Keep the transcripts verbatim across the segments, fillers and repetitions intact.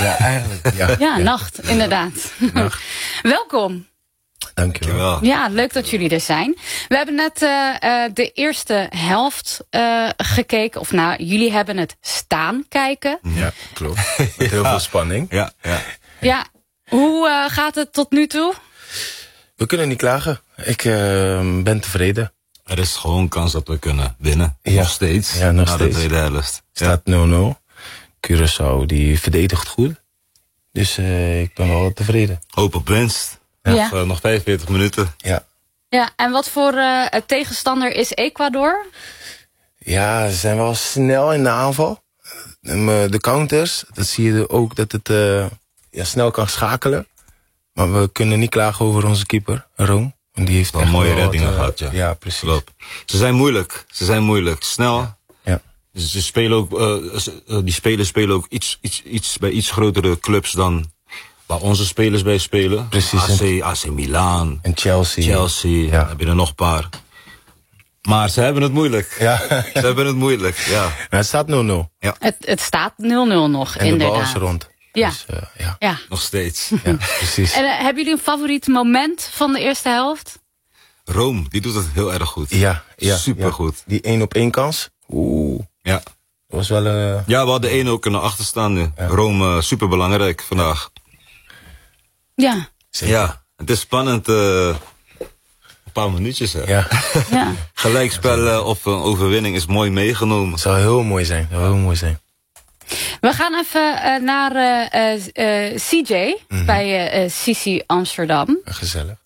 Ja, eigenlijk. Ja, ja, ja. nacht, inderdaad. Nacht. Welkom. Dankjewel. Ja, leuk dat jullie er zijn. We hebben net uh, uh, de eerste helft uh, gekeken. Of nou, jullie hebben het staan kijken. Ja, klopt. Met heel ja. veel spanning. Ja, ja. Ja, hoe uh, gaat het tot nu toe? We kunnen niet klagen. Ik uh, ben tevreden. Er is gewoon kans dat we kunnen winnen. Ja. Nog steeds. Ja, nog na steeds. de tweede helft. Staat nul nul. Curaçao, die verdedigt goed. Dus uh, ik ben wel tevreden. Hoop op winst. Ja. Nog, uh, nog vijfenveertig minuten. Ja. Ja, en wat voor uh, tegenstander is Ecuador? Ja, ze zijn wel snel in de aanval. De counters, dat zie je ook dat het uh, ja, snel kan schakelen. Maar we kunnen niet klagen over onze keeper, Room. Want die heeft wel echt mooie wel reddingen wat, uh, gehad, ja. Ja, precies. Klopt. Ze zijn moeilijk. Ze zijn moeilijk. Snel. Ja. Ja. Ze, ze spelen ook, uh, ze, uh, die spelers spelen ook iets, iets, iets bij iets grotere clubs dan waar onze spelers bij spelen. Precies. A C, A C Milan. En Chelsea. Chelsea. Ja. Dan heb je er nog een paar. Maar ze hebben het moeilijk. Ja. Ze hebben het moeilijk, ja. Nou, het staat nul nul. Ja. Het, het staat nul nul nog, en inderdaad. En de bal is rond. Ja. Dus, uh, ja. ja. Nog steeds. Ja, precies. En uh, hebben jullie een favoriet moment van de eerste helft? Rome, die doet het heel erg goed. Ja, ja. Supergoed. Ja. Die één op één kans. Oeh. Ja. Dat was wel een... Uh... Ja, we hadden één ook kunnen achterstaan nu. Ja. Rome, uh, super belangrijk vandaag. Ja. Zeker. Ja, het is spannend. Uh, een paar minuutjes, hè. Ja. Ja. Gelijkspel uh, of een overwinning is mooi meegenomen. Het zou heel mooi zijn. Het zou heel mooi zijn. We gaan even uh, naar uh, uh, C J mm-hmm. bij uh, Sisi Amsterdam. Gezellig.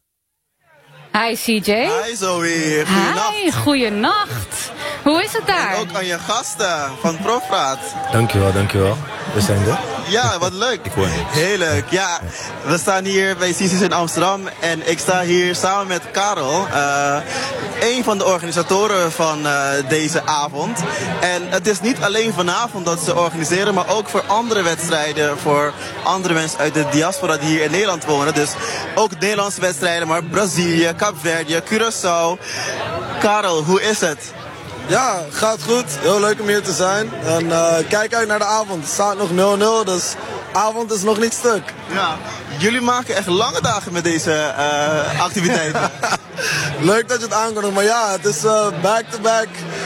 Hi C J. Hi Zoe, goeienacht. Hi, goeienacht. Hoe is het daar? En ook aan je gasten van Profraad. Dankjewel, dankjewel. We zijn er. Ja, wat leuk. Ik hoor niet. Heel leuk. Ja, we staan hier bij Sisi's in Amsterdam en ik sta hier samen met Karel, uh, een van de organisatoren van uh, deze avond. En het is niet alleen vanavond dat ze organiseren, maar ook voor andere wedstrijden, voor andere mensen uit de diaspora die hier in Nederland wonen. Dus ook Nederlandse wedstrijden, maar Brazilië, Kaapverdië, Curaçao. Karel, hoe is het? Ja, gaat goed. Heel leuk om hier te zijn. En uh, kijk uit naar de avond. Het staat nog nul nul, dus avond is nog niet stuk. Ja, jullie maken echt lange dagen met deze uh, activiteiten. Leuk dat je het aankondigt, maar ja, het is uh, back-to-back.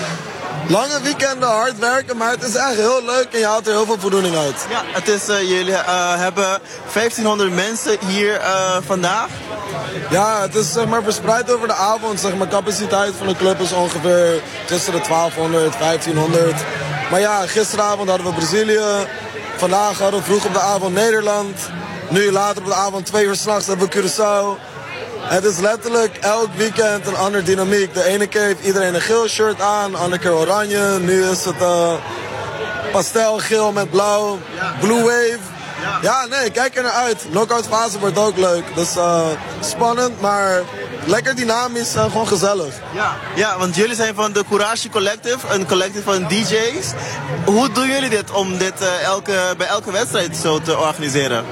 Lange weekenden, hard werken, maar het is echt heel leuk en je haalt er heel veel voldoening uit. Ja, het is, uh, jullie uh, hebben vijftienhonderd mensen hier uh, vandaag. Ja, het is zeg maar verspreid over de avond. Zeg maar, capaciteit van de club is ongeveer tussen de twaalfhonderd, vijftienhonderd. Maar ja, gisteravond hadden we Brazilië. Vandaag hadden we vroeg op de avond Nederland. Nu later op de avond, twee uur s'nachts, hebben we Curaçao. Het is letterlijk elk weekend een andere dynamiek. De ene keer heeft iedereen een geel shirt aan, de andere keer oranje. Nu is het uh, pastelgeel met blauw, blue wave. Ja, nee, kijk er naar uit. Knockout fase wordt ook leuk. Dus uh, spannend, maar lekker dynamisch en gewoon gezellig. Ja, ja, want jullie zijn van de Courage Collective, een collective van D J's. Hoe doen jullie dit om dit uh, elke, bij elke wedstrijd zo te organiseren?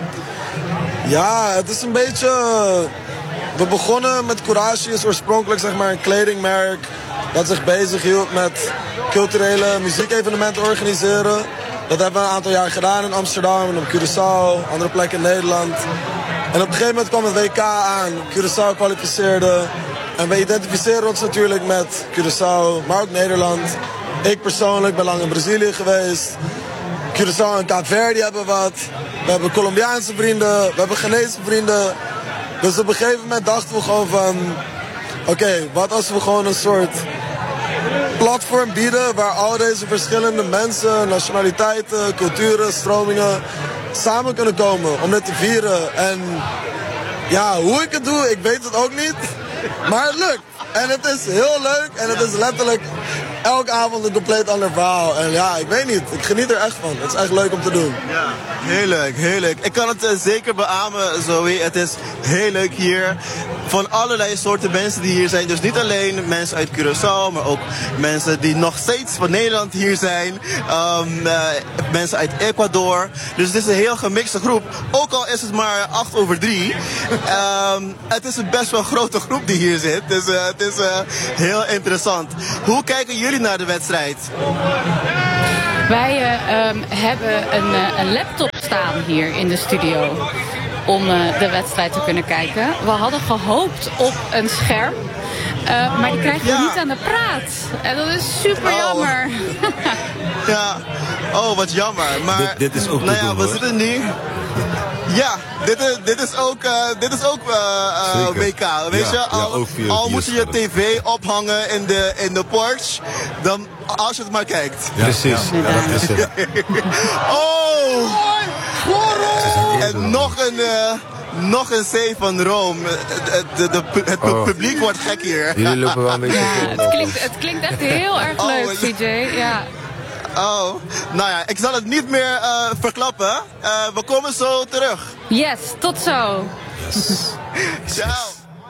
Ja, het is een beetje... We begonnen met Courage, is oorspronkelijk zeg maar een kledingmerk dat zich bezig hield met culturele muziekevenementen organiseren. Dat hebben we een aantal jaar gedaan in Amsterdam en op Curaçao, andere plekken in Nederland. En op een gegeven moment kwam het W K aan, Curaçao kwalificeerde. En we identificeren ons natuurlijk met Curaçao, maar ook Nederland. Ik persoonlijk ben lang in Brazilië geweest. Curaçao en Kaapverdië hebben wat. We hebben Colombiaanse vrienden, we hebben Ghanese vrienden. Dus op een gegeven moment dachten we gewoon van... Oké, okay, wat als we gewoon een soort platform bieden waar al deze verschillende mensen, nationaliteiten, culturen, stromingen samen kunnen komen om dit te vieren. En ja, hoe ik het doe, ik weet het ook niet. Maar het lukt. En het is heel leuk en het is letterlijk elke avond een compleet ander verhaal. En ja, ik weet niet, ik geniet er echt van. Het is echt leuk om te doen. Ja, heel leuk, heel leuk. Ik kan het uh, zeker beamen, Zoe. Het is heel leuk hier. Van allerlei soorten mensen die hier zijn. Dus niet alleen mensen uit Curaçao, maar ook mensen die nog steeds van Nederland hier zijn. Um, uh, mensen uit Ecuador. Dus het is een heel gemixte groep. Ook al is het maar acht over drie. Um, het is een best wel grote groep die hier zit. Dus uh, het is uh, heel interessant. Hoe kijken jullie naar de wedstrijd? Wij uh, um, hebben een, uh, een laptop staan hier in de studio om uh, de wedstrijd te kunnen kijken. We hadden gehoopt op een scherm, uh, maar die krijgen we Ja. niet aan de praat. En dat is super Oh. jammer. Ja, oh wat jammer. Maar Dit- dit is ook nou te ja, doen, we hoor. zitten nu. Ja, dit is, dit is ook, uh, dit is ook uh, uh, Zeker. W K. Weet Ja, je, ja, al, ook via al het moet je je bioscoop. tv ophangen in de, in de porch, dan als je het maar kijkt. Precies. Ja, dat is het. Oh! En nog een, uh, nog een C van Rome. Het, het, de- de- het pu- Oh. publiek wordt gek hier. Jullie lopen wel een beetje Ja, voor. het klinkt, het klinkt echt heel erg Oh, leuk, wat- C J. Ja. Oh, nou ja, ik zal het niet meer uh, verklappen. Uh, we komen zo terug. Yes, tot zo. Ciao.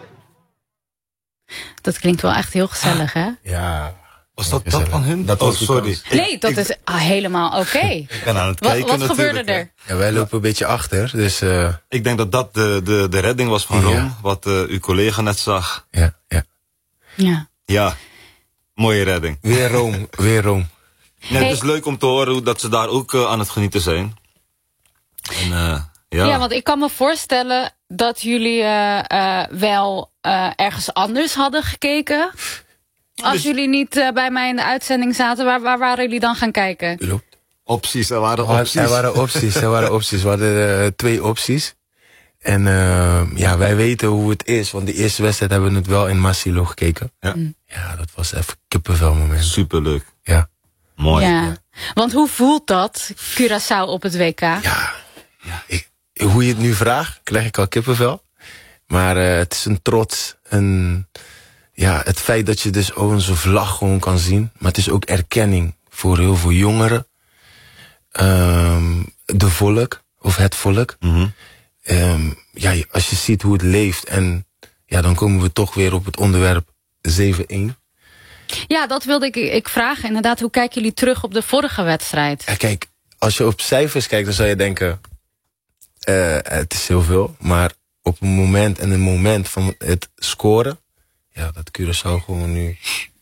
Dat klinkt wel echt heel gezellig, hè? Ja. Was dat dat van hun? Dat oh, was die sorry. kans. Ik- Nee, dat ik, is ah, helemaal oké. Ik ben aan het Wat, kijken wat natuurlijk, gebeurde hè. er? Ja, wij lopen een beetje achter, dus uh, Ik denk dat dat de, de, de redding was van Ja. Rome, wat uh, uw collega net zag. ja, ja. Ja. Ja, mooie redding. Weer Rome, weer Rome. Nee, Hey. Het is leuk om te horen hoe dat ze daar ook uh, aan het genieten zijn. En, uh, ja. Ja, want ik kan me voorstellen dat jullie uh, uh, wel uh, ergens anders hadden gekeken. Als Dus- jullie niet uh, bij mij in de uitzending zaten, waar, waar waren jullie dan gaan kijken? Klopt. opties, er waren Er opties. er waren opties, er waren opties. We hadden uh, twee opties. En uh, ja, wij weten hoe het is, want de eerste wedstrijd hebben we het wel in Massilo gekeken. Ja. Ja, dat was even kippenvel moment. Superleuk. Ja. Mooi. Ja. Want hoe voelt dat, Curaçao op het W K? Ja, ja ik, hoe je het nu vraagt, krijg ik al kippenvel. Maar uh, het is een trots. Een, ja, het feit dat je dus onze vlag gewoon kan zien. Maar het is ook erkenning voor heel veel jongeren. Um, de volk, of het volk. Mm-hmm. Um, ja, als je ziet hoe het leeft. En ja, dan komen we toch weer op het onderwerp zeven-één. Ja, dat wilde ik, ik vragen. Inderdaad, hoe kijken jullie terug op de vorige wedstrijd? Ja, kijk, als je op cijfers kijkt, dan zou je denken... Uh, het is heel veel, maar op een moment en een moment van het scoren... ja, dat Curaçao gewoon nu...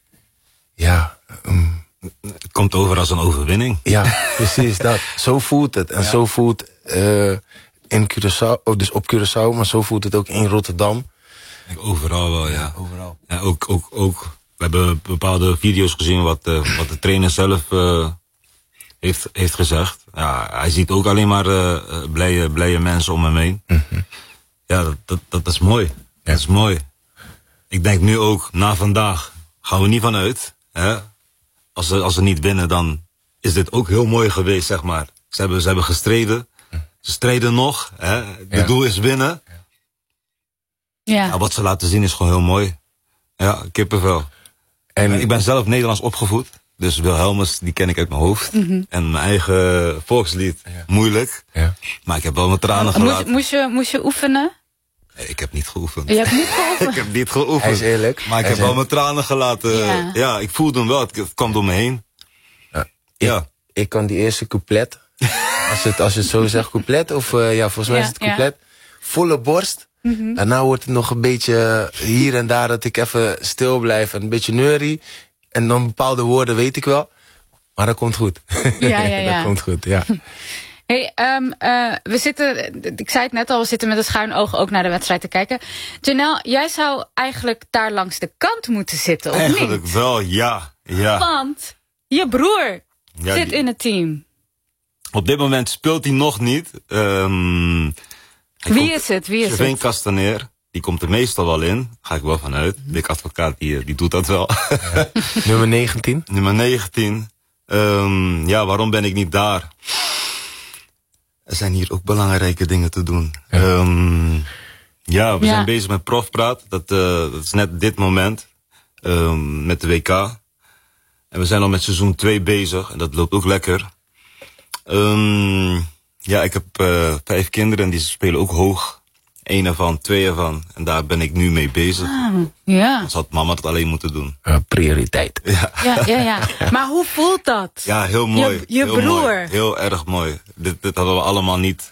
ja, um, Het komt over als een overwinning. ja, precies dat. Zo voelt het. En Ja. zo voelt uh, in Curaçao, oh, dus op Curaçao, maar zo voelt het ook in Rotterdam. Overal wel, ja. Overal. Ja, ook, ook, ook, we hebben bepaalde video's gezien wat, uh, wat de trainer zelf uh, heeft, heeft gezegd. Ja, hij ziet ook alleen maar uh, blije, blije mensen om hem heen. Mm-hmm. Ja, dat, dat, dat is mooi. Ja. Dat is mooi. Ik denk nu ook, na vandaag, gaan we niet vanuit. Hè? Als, ze, als ze niet winnen, dan is dit ook heel mooi geweest, zeg maar. Ze hebben, ze hebben gestreden. Ze strijden nog. Hè? Het Ja. doel is winnen. Ja. Ja, wat ze laten zien is gewoon heel mooi. Ja, kippenvel. En Ik ben zelf Nederlands opgevoed. Dus Wilhelmus, die ken ik uit mijn hoofd. Mhm. En mijn eigen volkslied, Ja. moeilijk. ja. Maar ik heb wel mijn tranen Moest, gelaten. moest, je, moest je oefenen? Nee, ik heb niet geoefend. Je hebt niet geoefend? Ik heb niet geoefend. Hij is eerlijk. Maar ik Hij heb is wel mijn tranen gelaten. Ja. Ja, ik voelde hem wel. Het het kwam door me heen. Ja. Ja. Ik kan die eerste couplet, als je het, als je het zo zegt, couplet, of uh, ja, volgens mij Ja, is het couplet, volle borst. Mhm. Daarna wordt het nog een beetje hier en daar dat ik even stil blijf en een beetje neurie. En dan bepaalde woorden weet ik wel. Maar dat komt goed. Ja, ja, ja. dat komt goed, ja. Hey, um, uh, we zitten, ik zei het net al, we zitten met een schuin oog ook naar de wedstrijd te kijken. Janelle, jij zou eigenlijk daar langs de kant moeten zitten, of Eigenlijk niet? wel, ja. ja. Want je broer Ja, zit die- in het team. Op dit moment speelt hij nog niet. Um, hij Wie komt- is het? Wie is Sylvain het? Castaneer. Die komt er meestal wel in. Ga ik wel vanuit. Dik advocaat, die, die doet dat wel. Nummer negentien. Nummer negentien. Um, ja, waarom ben ik niet daar? Er zijn hier ook belangrijke dingen te doen. Ja. Um, ja, we Ja. zijn bezig met profpraat. Dat, uh, dat is net dit moment. Um, met de W K. En we zijn al met seizoen twee bezig. En dat loopt ook lekker. Um, ja, ik heb uh, vijf kinderen en die spelen ook hoog. Eén ervan, twee ervan. En daar ben ik nu mee bezig. Ah, ja. Dus- Anders had mama het alleen moeten doen. Uh, prioriteit. Ja. Ja, ja, ja. Maar hoe voelt dat? Ja, heel mooi. Je, je heel broer. Mooi. Heel erg mooi. Dit, dit hadden we allemaal niet.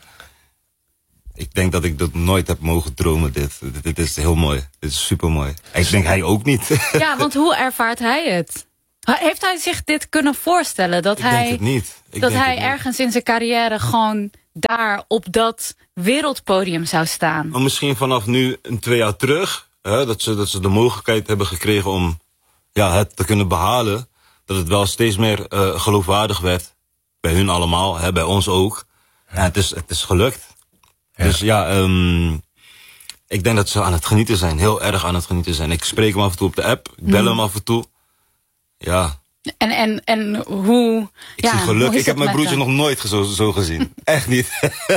Ik denk dat ik dat nooit heb mogen dromen, dit. Dit, dit is heel mooi. Dit is super mooi. Ik denk hij ook niet. Ja, want hoe ervaart hij het? Heeft hij zich dit kunnen voorstellen? Dat ik denk hij, het niet. Ik dat denk hij het niet. ergens in zijn carrière gewoon daar op dat wereldpodium zou staan? Maar misschien vanaf nu een twee jaar terug, hè, dat, ze, dat ze de mogelijkheid hebben gekregen om ja, het te kunnen behalen, dat het wel steeds meer uh, geloofwaardig werd. Bij hun allemaal, hè, bij ons ook. En het is, het is gelukt. Ja. Dus ja, um, ik denk dat ze aan het genieten zijn. Heel erg aan het genieten zijn. Ik spreek hem af en toe op de app. Ik bel mm. hem af en toe. Ja. En, en, en hoe... Ik ja, zie geluk. hoe ik heb mijn broertje hem? nog nooit zo, zo gezien. Echt niet.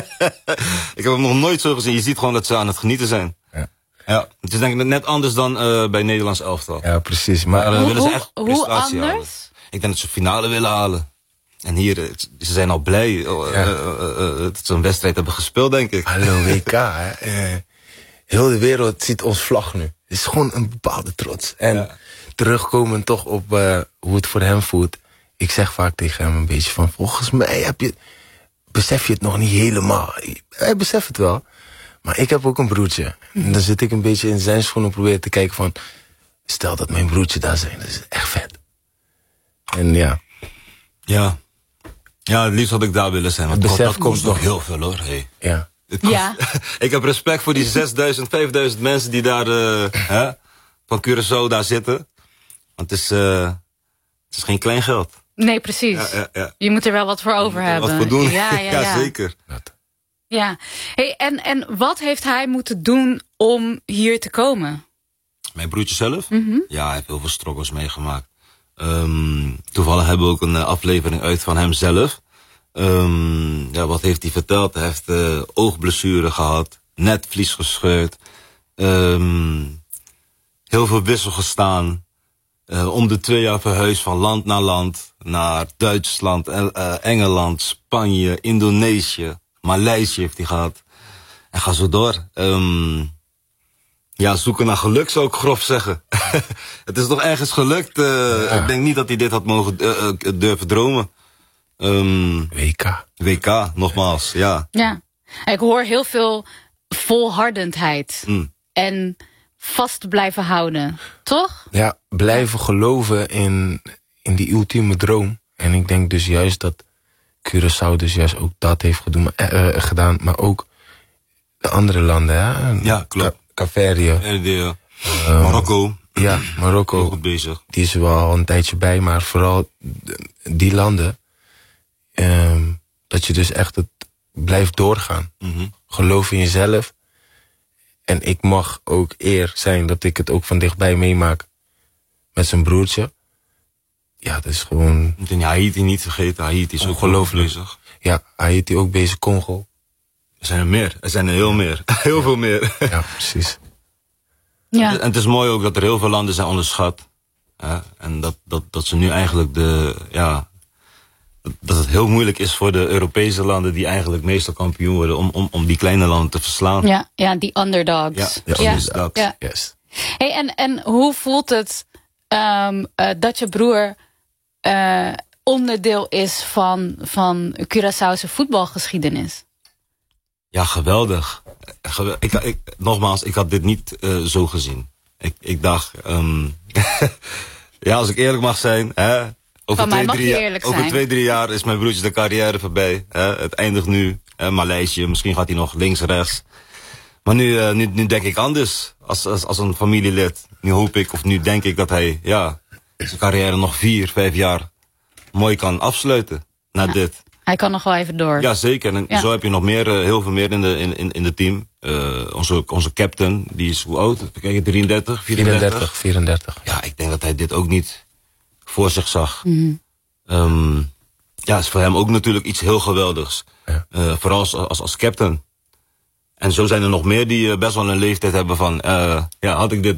Ik heb hem nog nooit zo gezien. Je ziet gewoon dat ze aan het genieten zijn. Ja. Ja, het is denk ik net anders dan uh, bij Nederlands elftal. Ja, precies. Maar uh, hoe, willen ze echt prestatie hoe anders? halen. Ik denk dat ze finale willen halen. En hier, ze zijn al blij uh, ja. uh, uh, uh, dat ze een wedstrijd hebben gespeeld, denk ik. Hallo, W K, hè. Uh, heel de wereld ziet ons vlag nu. Het is gewoon een bepaalde trots. En ja. terugkomen toch op uh, hoe het voor hem voelt. Ik zeg vaak tegen hem een beetje van, volgens mij heb je, besef je het nog niet helemaal. Hij beseft het wel. Maar ik heb ook een broertje. En dan zit ik een beetje in zijn schoenen proberen te kijken van, stel dat mijn broertje daar zijn. Dat is echt vet. En ja. Ja. Ja, het liefst had ik daar willen zijn. Want besef dat kost nog heel veel, hoor. Hey. Ja. Ja. Ik heb respect voor die zesduizend, vijfduizend mensen die daar uh, hè, van Curaçao daar zitten. Want het is, uh, het is geen klein geld. Nee, precies. Ja, ja, ja. Je moet er wel wat voor over hebben. Wat voor doen. Ja, ja, ja. ja zeker. Ja. Hey, en, en wat heeft hij moeten doen om hier te komen? Mijn broertje zelf? Mm-hmm. Ja, hij heeft heel veel struggles meegemaakt. Um, toevallig hebben we ook een uh, aflevering uit van hem zelf. Um, ja, wat heeft hij verteld? Hij heeft uh, oogblessure gehad, netvlies gescheurd, um, heel veel wissel gestaan. Uh, om de twee jaar verhuisd van land naar land, naar Duitsland, uh, Engeland, Spanje, Indonesië, Maleisië heeft hij gehad. En ga zo door. Um, ja, zoeken naar geluk zou ik grof zeggen. Het is toch ergens gelukt. Uh, ja. Ik denk niet dat hij dit had mogen uh, uh, durven dromen. Um, W K. W K, nogmaals, ja. Ja, ik hoor heel veel volhardendheid. Mm. En vast blijven houden, toch? Ja, blijven geloven in, in die ultieme droom. En ik denk dus juist dat Curaçao dus juist ook dat heeft gedaan, uh, gedaan maar ook de andere landen. Hè? Ja, klopt. Caverdië. Uh, Marokko. Ja, Marokko. Goed bezig. Die is er wel al een tijdje bij, maar vooral die landen. Um, dat je dus echt het blijft doorgaan. Mm-hmm. Geloof in jezelf. En ik mag ook eer zijn dat ik het ook van dichtbij meemaak met zijn broertje. Ja, dat is gewoon... En Haiti niet vergeten. Haiti is ook ongelooflijk bezig. Ja, Haiti ook bezig, Congo. Er zijn er meer. Er zijn er heel meer. Heel veel meer. Ja, precies. Ja. En het is mooi ook dat er heel veel landen zijn onderschat. Hè? En dat, dat, dat ze nu eigenlijk de... Ja, dat het heel moeilijk is voor de Europese landen die eigenlijk meestal kampioen worden om, om, om die kleine landen te verslaan. Ja, ja, die underdogs. Ja, ja. ja. Dat. Ja. Yes. Hey, en, en hoe voelt het um, uh, dat je broer uh, onderdeel is van, van Curaçaose voetbalgeschiedenis? Ja, geweldig. Gewel- ik, ik, nogmaals, ik had dit niet uh, zo gezien. Ik, ik dacht, um, ja, als ik eerlijk mag zijn, hè, over, twee, drie, jaar, over twee, drie jaar is mijn broertje de carrière voorbij. Hè, het eindigt nu, hè, Maleisië, misschien gaat hij nog links, rechts. Maar nu, uh, nu, nu denk ik anders, als, als, als een familielid. Nu hoop ik, of nu denk ik dat hij, ja, zijn carrière nog vier, vijf jaar mooi kan afsluiten na ja. dit. Hij kan nog wel even door. Ja, zeker. En ja. zo heb je nog meer, uh, heel veel meer in de, in, in, in de team. Uh, onze, onze captain, die is hoe oud? Kijk, drieëndertig, vierendertig? vierendertig. Ja, ik denk dat hij dit ook niet voor zich zag. Mm-hmm. Um, ja, is voor hem ook natuurlijk iets heel geweldigs. Ja. Uh, vooral als, als, als captain. En zo zijn er nog meer die uh, best wel een leeftijd hebben van... Uh, ja, had ik dit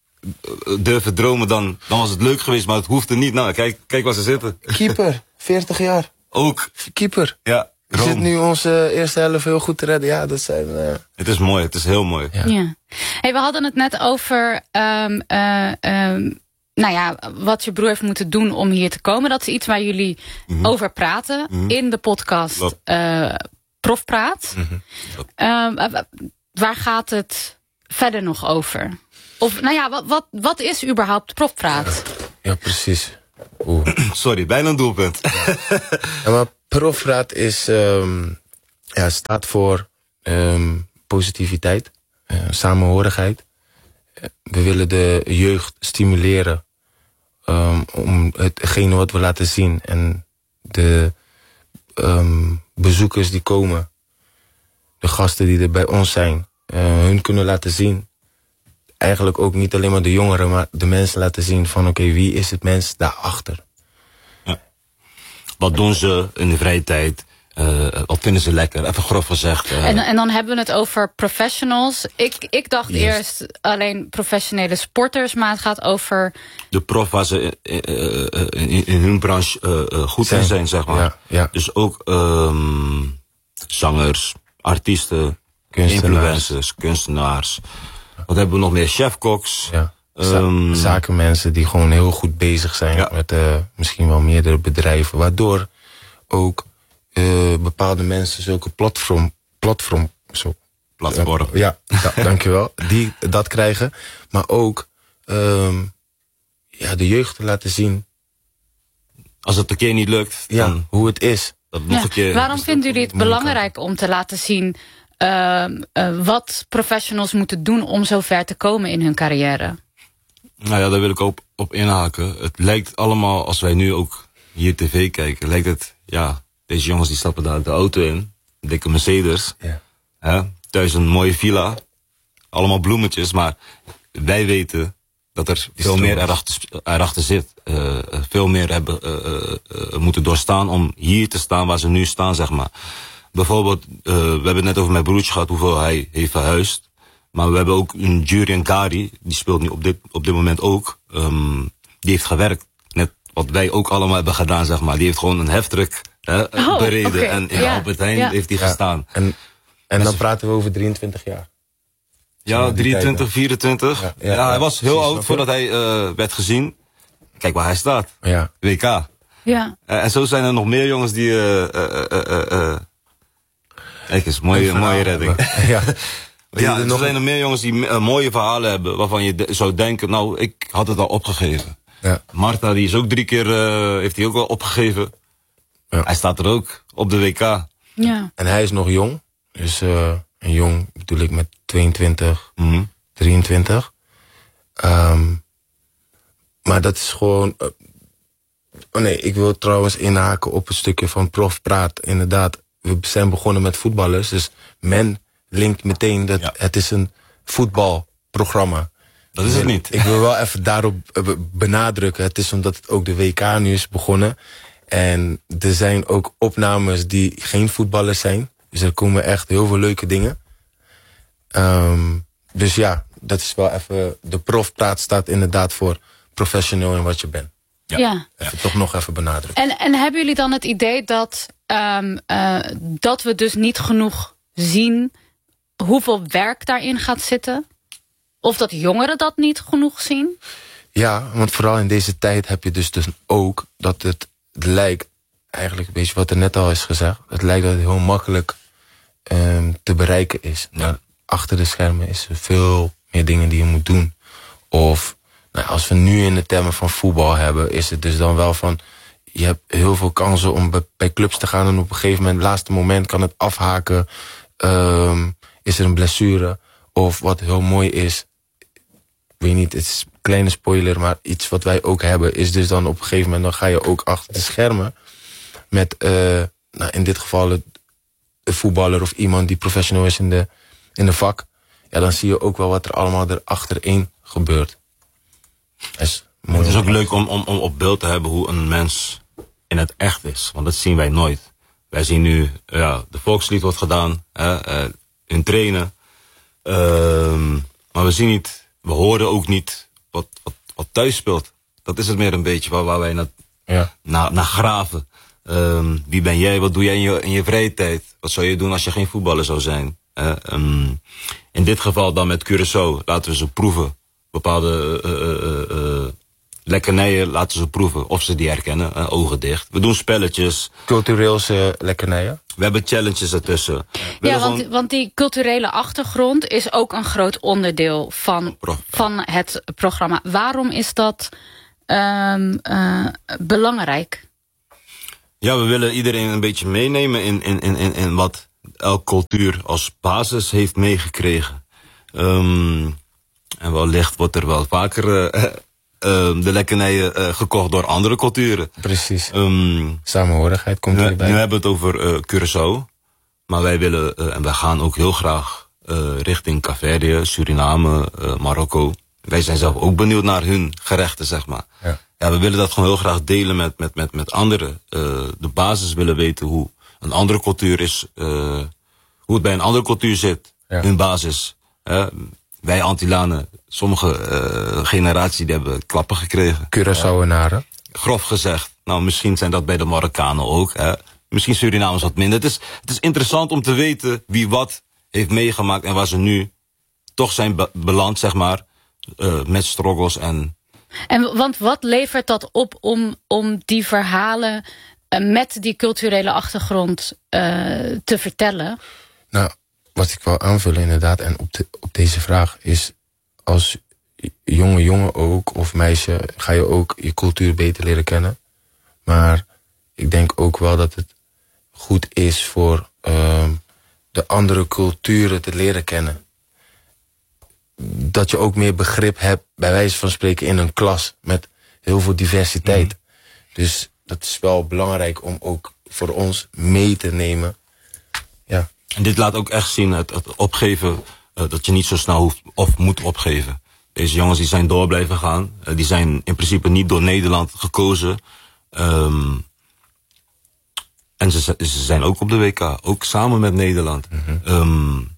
durven dromen, dan, dan was het leuk geweest, maar het hoefde niet. Nou, kijk, kijk waar ze zitten. Keeper, veertig jaar. Ook. Keeper. Ja. Je zit nu onze eerste helft heel goed te redden. Ja, dat zijn... Uh... Het is mooi, het is heel mooi. Ja. ja. Hey, we hadden het net over... Um, uh, um, nou ja, wat je broer heeft moeten doen om hier te komen. Dat is iets waar jullie mm-hmm. over praten mm-hmm. in de podcast uh, Profpraat. Mm-hmm. Uh, waar gaat het verder nog over? Of, nou ja, wat, wat, wat is überhaupt Profpraat? Ja, ja precies. Oeh. Sorry, bijna een doelpunt. Ja, maar Profpraat is... Um, ja, staat voor um, positiviteit, uh, samenhorigheid. We willen de jeugd stimuleren um, om hetgene wat we laten zien. En de um, bezoekers die komen, de gasten die er bij ons zijn, uh, hun kunnen laten zien. Eigenlijk ook niet alleen maar de jongeren, maar de mensen laten zien van oké, okay, wie is het mens daarachter? Ja. Wat doen ze in de vrije tijd? Uh, wat vinden ze lekker? Even grof gezegd. Uh... En, en dan hebben we het over professionals. Ik, ik dacht yes. eerst alleen professionele sporters, maar het gaat over... De prof waar ze in, in, in hun branche uh, uh, goed zijn. in zijn, zeg maar. Ja, ja. Dus ook um, zangers, artiesten, kunstenaars. influencers, kunstenaars. Wat hebben we nog meer? Chefkoks. Ja. Um, Zakenmensen die gewoon heel goed bezig zijn ja. met uh, misschien wel meerdere bedrijven. Waardoor ook uh, bepaalde mensen zulke platform... platform zo, Platform. Uh, ja, da, dankjewel. Die dat krijgen. Maar ook um, ja, de jeugd te laten zien. Als het een keer niet lukt. Ja, dan hoe het is. Dat nog ja. een keer, Waarom vinden jullie het belangrijk kan. om te laten zien... Uh, uh, wat professionals moeten doen om zo ver te komen in hun carrière? Nou ja, daar wil ik op, op inhaken. Het lijkt allemaal, als wij nu ook hier tv kijken, lijkt het, ja, deze jongens die stappen daar de auto in, dikke Mercedes, ja. hè, thuis een mooie villa, allemaal bloemetjes, maar wij weten dat er die veel meer erachter, erachter zit. Uh, veel meer hebben uh, uh, uh, moeten doorstaan om hier te staan waar ze nu staan, zeg maar. Bijvoorbeeld, uh, we hebben het net over mijn broertje gehad, hoeveel hij heeft verhuisd. Maar we hebben ook een Jurian Kari, die speelt nu op dit, op dit moment ook. Um, die heeft gewerkt, net wat wij ook allemaal hebben gedaan, zeg maar. Die heeft gewoon een heftruck uh, oh, bereden okay. en ja, ja. op het eind ja. heeft hij ja. gestaan. En, en dan praten we over drieëntwintig jaar. Ja, drieëntwintig, vierentwintig. Ja, ja, ja hij was heel oud voordat hij uh, werd gezien. Kijk waar hij staat, ja. W K. Ja. Uh, en zo zijn er nog meer jongens die... Uh, uh, uh, uh, uh, Kijk eens, mooie, mooie redding. Ja, ja er nog... zijn er meer jongens die uh, mooie verhalen hebben... waarvan je de, zou denken, nou, ik had het al opgegeven. Ja. Marta, die is ook drie keer... Uh, heeft hij ook al opgegeven. Ja. Hij staat er ook, op de W K. Ja. En hij is nog jong. Dus uh, een jong bedoel ik met tweeëntwintig, mm-hmm. drieëntwintig. Um, maar dat is gewoon... Uh, oh nee, ik wil trouwens inhaken op een stukje van Prof Praat. Inderdaad. We zijn begonnen met voetballers, dus men linkt meteen dat ja. het is een voetbalprogramma. Dat is het niet. Ik wil wel even daarop benadrukken. Het is omdat het ook de W K nu is begonnen. En er zijn ook opnames die geen voetballers zijn. Dus er komen echt heel veel leuke dingen. Um, dus ja, dat is wel even... De profpraat staat inderdaad voor professioneel in wat je bent. Ja. ja. Even toch nog even benadrukken. En, en hebben jullie dan het idee dat, um, uh, dat we dus niet genoeg zien hoeveel werk daarin gaat zitten? Of dat jongeren dat niet genoeg zien? Ja, want vooral in deze tijd heb je dus, dus ook dat het, het lijkt, eigenlijk een beetje wat er net al is gezegd, het lijkt dat het heel makkelijk um, te bereiken is. Ja. Maar achter de schermen is er veel meer dingen die je moet doen. Of... Nou, als we nu in de termen van voetbal hebben, is het dus dan wel van... Je hebt heel veel kansen om bij clubs te gaan en op een gegeven moment, het laatste moment, kan het afhaken. Um, is er een blessure? Of wat heel mooi is, ik weet niet, het is een kleine spoiler, maar iets wat wij ook hebben, is dus dan op een gegeven moment, dan ga je ook achter de schermen met, uh, nou, in dit geval, een voetballer of iemand die professioneel is in de, in de vak. Ja, dan zie je ook wel wat er allemaal erachtereen gebeurt. Is het is ook leuk om, om, om op beeld te hebben hoe een mens in het echt is. Want dat zien wij nooit. Wij zien nu, ja, de volkslied wordt gedaan, hè, uh, in trainen. Uh, maar we zien niet, we horen ook niet wat, wat, wat thuis speelt. Dat is het meer een beetje waar, waar wij naar, ja. naar, naar graven. Uh, wie ben jij, wat doe jij in je, in je vrije tijd? Wat zou je doen als je geen voetballer zou zijn? Uh, um, in dit geval dan met Curaçao, laten we ze proeven. Bepaalde uh, uh, uh, lekkernijen laten ze proeven of ze die herkennen, uh, ogen dicht. We doen spelletjes. Cultureelse lekkernijen? We hebben challenges ertussen. We ja, want, gewoon... want die culturele achtergrond is ook een groot onderdeel van, van het programma. Waarom is dat um, uh, belangrijk? Ja, we willen iedereen een beetje meenemen in, in, in, in wat elke cultuur als basis heeft meegekregen. Um, en wellicht wordt er wel vaker uh, uh, de lekkernijen uh, gekocht door andere culturen. Precies. Um, Samenhorigheid komt nu, erbij. Nu hebben we het over uh, Curaçao. Maar wij willen, uh, en wij gaan ook heel graag uh, richting Kaapverdië, Suriname, uh, Marokko. Wij zijn zelf ook benieuwd naar hun gerechten, zeg maar. Ja. Ja, we willen dat gewoon heel graag delen met, met, met, met anderen. Uh, de basis willen weten hoe een andere cultuur is, uh, hoe het bij een andere cultuur zit, ja. hun basis. Uh, wij Antillanen, sommige uh, generaties die hebben klappen gekregen. Curaçaoenaren. Grof gezegd. Nou, misschien zijn dat bij de Marokkanen ook. Hè. Misschien Surinamers wat minder. Het is, het is interessant om te weten wie wat heeft meegemaakt en waar ze nu toch zijn be- beland, zeg maar, uh, met struggles en... En want wat levert dat op om, om die verhalen uh, met die culturele achtergrond uh, te vertellen? Nou, wat ik wil aanvullen inderdaad, en op, de, op deze vraag is, als jonge jongen ook, of meisje, ga je ook je cultuur beter leren kennen. Maar ik denk ook wel dat het goed is voor uh, de andere culturen te leren kennen. Dat je ook meer begrip hebt, bij wijze van spreken, in een klas met heel veel diversiteit. Mm. Dus dat is wel belangrijk om ook voor ons mee te nemen. Ja. En dit laat ook echt zien, het, het opgeven, uh, dat je niet zo snel hoeft of moet opgeven. Deze jongens die zijn door blijven gaan. Uh, die zijn in principe niet door Nederland gekozen. Um, en ze, ze zijn ook op de W K, ook samen met Nederland. Mm-hmm. Um,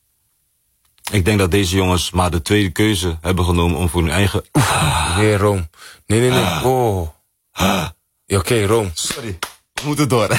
ik denk dat deze jongens maar de tweede keuze hebben genomen om voor hun eigen... Oef, weer Rome. Nee, nee, nee. Oh. Ja, oké, okay, Rome. Sorry. We moeten door.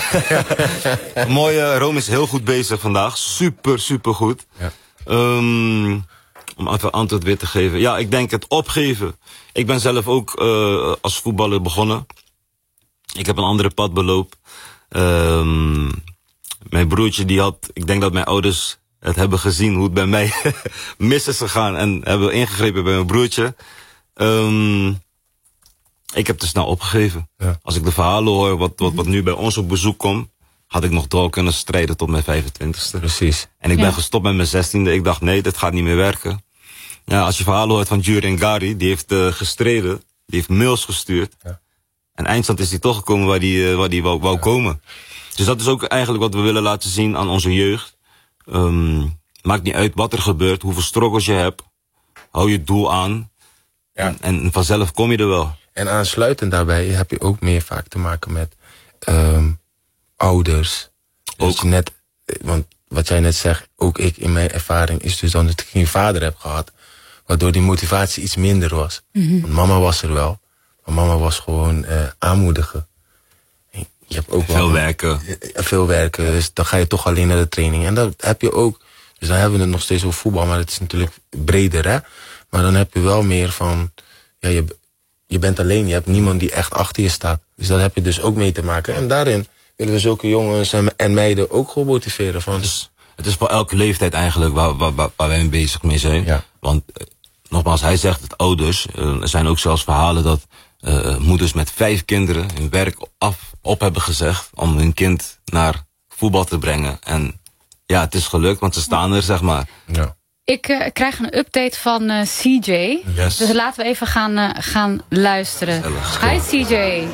Mooie, Rome is heel goed bezig vandaag. Super, super goed. Ja. Um, om even antwoord weer te geven. Ja, ik denk het opgeven. Ik ben zelf ook uh, als voetballer begonnen. Ik heb een andere pad belopen. Um, mijn broertje die had... Ik denk dat mijn ouders het hebben gezien hoe het bij mij mis is gegaan. En hebben ingegrepen bij mijn broertje. Um, Ik heb te snel opgegeven. Ja. Als ik de verhalen hoor, wat, wat, wat nu bij ons op bezoek komt, had ik nog door kunnen strijden tot mijn vijfentwintigste. Precies. En ik ben ja. gestopt met mijn zestiende. Ik dacht, nee, dit gaat niet meer werken. Ja, als je verhalen hoort van Jury Ngari, die heeft uh, gestreden, die heeft mails gestuurd. Ja. En eindstand is hij toch gekomen waar hij uh, waar die wou, wou ja. komen. Dus dat is ook eigenlijk wat we willen laten zien aan onze jeugd. Um, maakt niet uit wat er gebeurt, hoeveel struggles je hebt. Hou je doel aan. Ja. En, en vanzelf kom je er wel. En aansluitend daarbij heb je ook meer vaak te maken met um, ouders. Ook. Dus net, want wat jij net zegt, ook ik in mijn ervaring, is dus dan dat ik geen vader heb gehad. Waardoor die motivatie iets minder was. Mm-hmm. Want mama was er wel. Maar mama was gewoon uh, aanmoedigen. Je hebt ook veel wel, werken. Veel werken, dus dan ga je toch alleen naar de training. En dat heb je ook. Dus dan hebben we het nog steeds over voetbal, maar het is natuurlijk breder, hè. Maar dan heb je wel meer van, ja, je... Je bent alleen, je hebt niemand die echt achter je staat. Dus dat heb je dus ook mee te maken. En daarin willen we zulke jongens en meiden ook gewoon motiveren. Van... Het, is, het is voor elke leeftijd eigenlijk waar, waar, waar, waar wij mee bezig mee zijn. Ja. Want uh, nogmaals, hij zegt het ouders. Uh, er zijn ook zelfs verhalen dat uh, moeders met vijf kinderen hun werk af, op hebben gezegd om hun kind naar voetbal te brengen. En ja, het is gelukt, want ze staan er, zeg maar. Ja. Ik uh, krijg een update van uh, C J. Yes. Dus laten we even gaan, uh, gaan luisteren. Hi C J.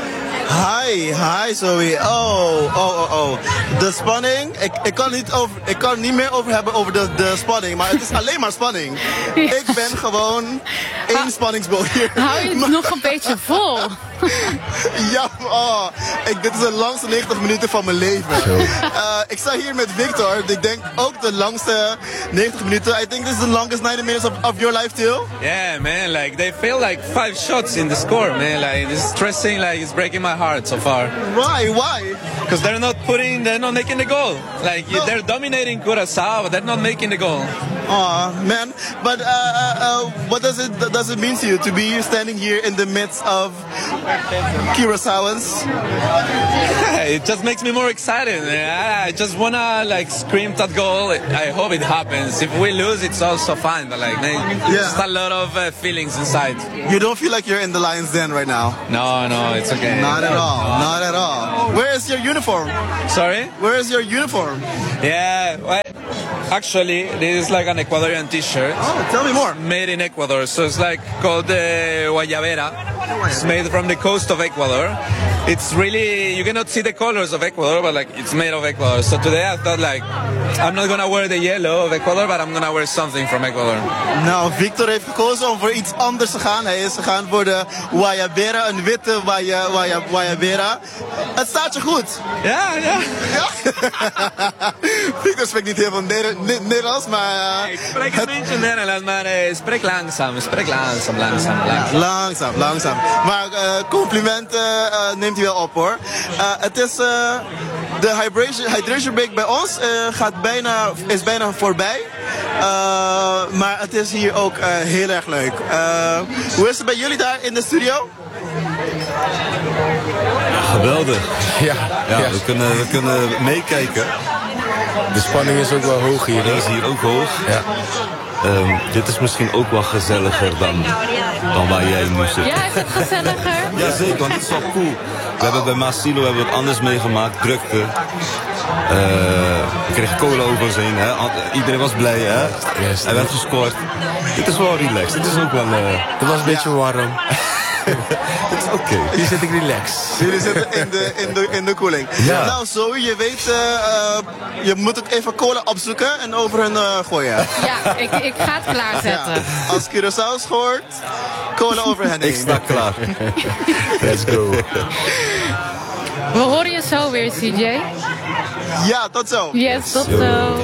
Hi, hi Zoe. Oh, oh, oh, oh. De spanning. Ik, ik, kan niet over, ik kan niet meer over hebben over de, de spanning. Maar het is alleen maar spanning. Ja. Ik ben gewoon één spanningsboog hier. Hou je het maar... nog een beetje vol? Ja, oh. Ik, dit is de langste negentig minuten van mijn leven. Uh, ik sta hier met Victor. Ik denk ook de langste negentig minuten. I think this is the longest ninety minutes of, of your life too. Yeah, man. Like they failed like five shots in the score, man. Like it's stressing. Like it's breaking my heart so far. Why? Why? Because they're not putting, they're not making the goal. Like no. They're dominating Curaçao, but they're not making the goal. Aw, man. But uh, uh, what does it does it mean to you to be standing here in the midst of Curaçaoans? It just makes me more excited. I just wanna like scream that goal. I hope it happens. If we lose, it's also fine. But like, man, yeah. Just a lot of uh, feelings inside. You don't feel like you're in the lion's den right now? No, no, it's okay. Not at all. No. Not at all. Where is your uniform? Sorry? Where is your uniform? Yeah, well, actually, this is like an Ecuadorian t-shirt. Oh, tell me more. Made in Ecuador, so it's like called the uh, Guayabera. It's made from the coast of Ecuador. It's really, you cannot see the colors of Ecuador, but like it's made of Ecuador. So today I thought like, I'm not gonna wear the yellow of Ecuador, but I'm gonna wear something from Ecuador. Nou, Victor heeft gekozen om voor iets anders te gaan. Hij is gegaan voor de Guayabera, een witte guaya, guaya, Guayabera. Het staat je goed. Ja, ja. Ja? Victor spreekt niet heel veel Neder- Nederlands, maar... Uh, Ik spreek een beetje Nederlands, maar uh, spreek langzaam, spreek langzaam, langzaam, langzaam. Langzaam, langzaam. Maar uh, complimenten uh, neemt hij wel op hoor. Uh, het is uh, de hydration, hydration break bij ons uh, gaat bijna, is bijna voorbij. Uh, maar het is hier ook uh, heel erg leuk. Uh, hoe is het bij jullie daar in de studio? Geweldig. Ja, Ja, ja. We, kunnen, we kunnen meekijken. De spanning is ook wel hoog hier. Dat is hier ook hoog. Ja. Um, dit is misschien ook wel gezelliger dan, dan waar jij nu zit. Ja, is het gezelliger? Ja, zeker, want het is wel cool. We hebben bij Masilo hebben we het anders meegemaakt, drukte. Uh, we kregen cola over ons heen, hè. Iedereen was blij, hè. Yes, Hij werd gescoord. Dit is wel relaxed, dit is ook wel... Uh, Het was een beetje warm. dit is oké. Okay. Hier zit ik relaxed. Jullie zitten in de, in de, in de koeling. Ja. Nou, zo, je weet, uh, uh, je moet ook even cola opzoeken en over hun uh, gooien. Ja, ik, ik ga het klaarzetten. Ja. Als Curaçao scoort, cola over hen heen. Ik sta klaar. Let's go. We horen je zo weer, C J. Ja, tot zo. Yes, tot zo.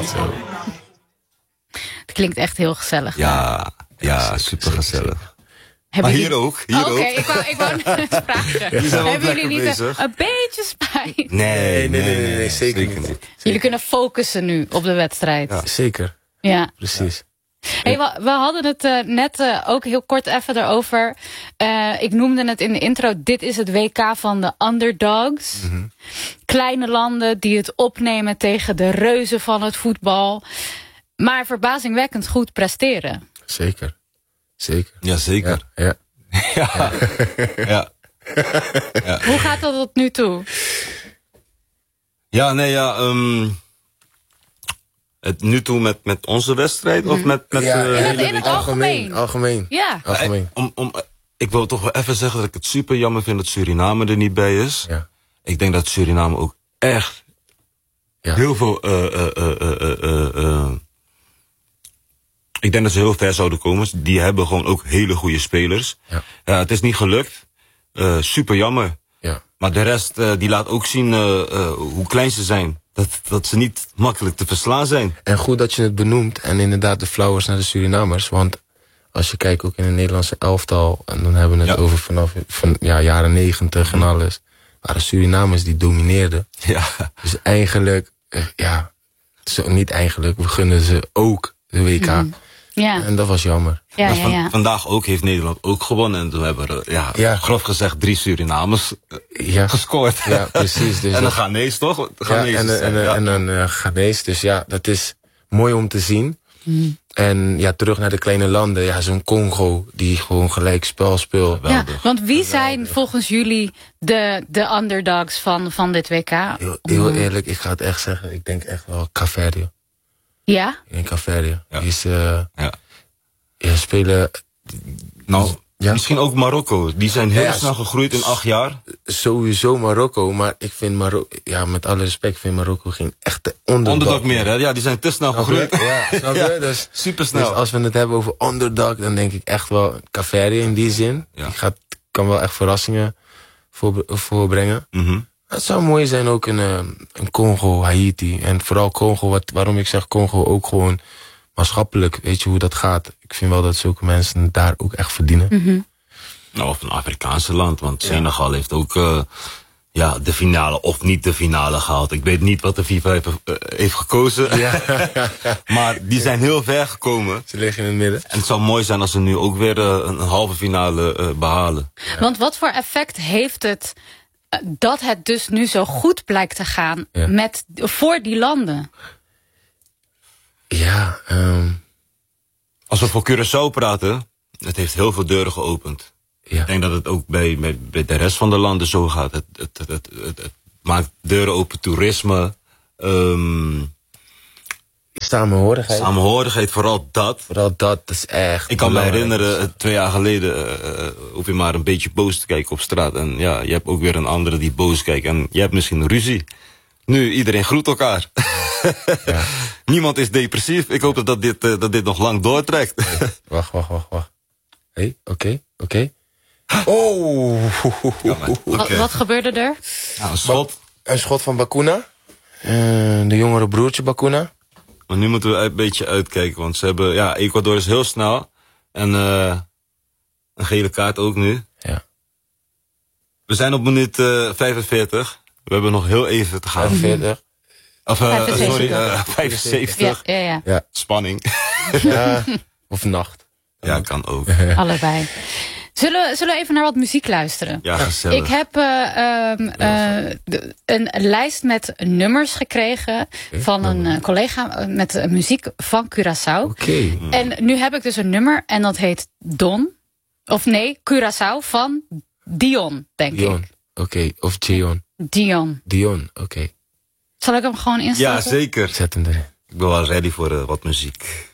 Het klinkt echt heel gezellig. Ja, ja, super gezellig. Hebben Maar jullie- hier ook, hier Oké, ook. ik wou, ik wou net vragen. Die zijn wel Hebben jullie lekker niet bezig. een, een beetje spijt? Nee, nee, nee, nee, nee, zeker niet. Jullie kunnen focussen nu op de wedstrijd. Ja. Zeker, Ja. precies. Hey, we, we hadden het uh, net uh, ook heel kort even erover. Uh, ik noemde het in de intro. Dit is het W K van de underdogs. Mm-hmm. Kleine landen die het opnemen tegen de reuzen van het voetbal. Maar verbazingwekkend goed presteren. Zeker. Zeker. Ja, zeker. Ja. ja. Ja. Ja. Ja. Hoe gaat dat tot nu toe? Ja, nee, ja. Um, het nu toe met, met onze wedstrijd of met... met Ja, uh, in het, hele in het week? algemeen. Algemeen. Ja. Algemeen. Om, om, ik wil toch wel even zeggen dat ik het super jammer vind dat Suriname er niet bij is. Ja. Ik denk dat Suriname ook echt Ja. heel veel... Uh, uh, uh, uh, uh, uh, ik denk dat ze heel ver zouden komen. Die hebben gewoon ook hele goede spelers. Ja. Ja, het is niet gelukt. Uh, super jammer. Ja. Maar de rest uh, die laat ook zien uh, uh, hoe klein ze zijn. Dat, dat ze niet makkelijk te verslaan zijn. En goed dat je het benoemt. En inderdaad de flowers naar de Surinamers. Want als je kijkt ook in het Nederlandse elftal. En dan hebben we het Ja. over vanaf van, ja, jaren negentig en alles. Waren Surinamers die domineerden. Ja. Dus eigenlijk, eh, ja, zo, niet eigenlijk. We gunnen ze ook de W K. Mm. Ja, En dat was jammer. ja, Maar ja. van- ja. vandaag ook heeft Nederland ook gewonnen. En toen hebben er, ja, Ja. grof gezegd, drie Surinamers uh, Ja, gescoord. ja precies. Dus en dan dat- Ghanese toch? ja, Ghanese en, zijn, en, ja. en een uh, Ghanese. Dus ja, dat is mooi om te zien. En ja, terug naar de kleine landen. Ja, zo'n Congo die gewoon gelijk spel speelt. Ja, want wie zijn volgens jullie de, de underdogs van, van dit W K? Heel, heel eerlijk, ik ga het echt zeggen. Ik denk echt wel Caverdië. Ja? In Caverdië. Ja. Die is, uh, Ja. ja, spelen Nou, Ja. misschien ook Marokko. Die zijn heel Ja, snel gegroeid in acht jaar. sowieso Marokko. Maar ik vind Marokko, ja, met alle respect, vind Marokko geen echte underdog. Underdog meer, hè? Ja, die zijn te snel Snap je? gegroeid. Ja, snap je? Ja, Dus, supersnel. Dus als we het hebben over underdog, dan denk ik echt wel Caverdië in die zin. Ja. Die gaat, kan wel echt verrassingen voor, voorbrengen. Mhm. Het zou mooi zijn ook in, uh, in Congo, Haiti. En vooral Congo, wat, waarom ik zeg Congo ook gewoon maatschappelijk. Weet je hoe dat gaat? Ik vind wel dat zulke mensen daar ook echt verdienen. Mm. Nou, of een Afrikaanse land. Want Senegal heeft ook uh, ja, de finale of niet de finale gehaald. Ik weet niet wat de FIFA heeft, uh, heeft gekozen. Ja. Maar die zijn heel ver gekomen. Ze liggen in het midden. En het zou mooi zijn als ze nu ook weer uh, een halve finale uh, behalen. Want wat voor effect heeft het uh, dat het dus nu zo goed blijkt te gaan Ja. met, voor die landen? Ja, um, Als we voor Curaçao praten, het heeft heel veel deuren geopend. ja. Ik denk dat het ook bij, bij, bij de rest van de landen zo gaat. Het, het, het, het, het, het maakt deuren open, toerisme. Um, Samenhorigheid. Samenhorigheid, vooral dat. Vooral dat, dat is echt... Ik kan me belangrijk. herinneren, twee jaar geleden uh, hoef je maar een beetje boos te kijken op straat. En ja, je hebt ook weer een andere die boos kijkt. En je hebt misschien ruzie. Nu, iedereen groet elkaar. Ja. Niemand is depressief. Ik hoop dat, dat, dit, uh, dat dit nog lang doortrekt. Hey, wacht, wacht, wacht, wacht. Hé, hey, oké, okay, oké. Okay. Oh! Ja, maar, okay. wat, wat gebeurde er? Ja, een schot. Ba een schot van Bakuna. Uh, de jongere broertje Bakuna. Maar nu moeten we een beetje uitkijken. Want ze hebben... Ja, Ecuador is heel snel. En uh, een gele kaart ook nu. Ja. We zijn op minuut uh, vijfenveertig. We hebben nog heel even te gaan. vijfenveertig. Of, uh, sorry, uh, vijfenzeventig. Ja, ja, ja. Ja. Spanning. Ja, of nacht. Ja, kan ook. Allebei. Zullen, zullen we even naar wat muziek luisteren? Ja, gezellig. Ik heb uh, um, uh, de, een lijst met nummers gekregen okay, van een uh, collega met uh, muziek van Curaçao. Oké. Okay. En nu heb ik dus een nummer en dat heet Don. Of nee, Curaçao van Dion, denk Dion. ik. Oké, okay. Of Dion. Dion. Dion, oké. Okay. Zal ik hem gewoon instarten? Ja, zeker. Zet hem erin. Ik ben wel ready voor uh, wat muziek.